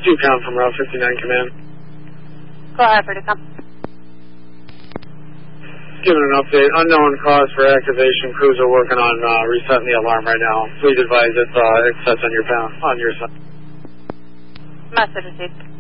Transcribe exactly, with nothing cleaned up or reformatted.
two pound from Route fifty-nine Command. Go ahead, Vertica. Giving an update. Unknown cause for activation. Crews are working on uh, resetting the alarm right now. Please advise if uh, it sets on your pound, on your side. Message received.